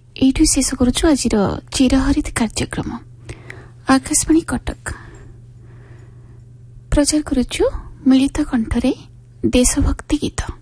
ଏଇଠୁ ଶେଷ କରୁଛୁ ଆଜିର ଚିରହରିତ କାର୍ଯ୍ୟକ୍ରମ। ଆକାଶବାଣୀ କଟକ ପ୍ରଚାର କରୁଛୁ ମିଳିତ କଣ୍ଠରେ ଦେଶଭକ୍ତି ଗୀତ।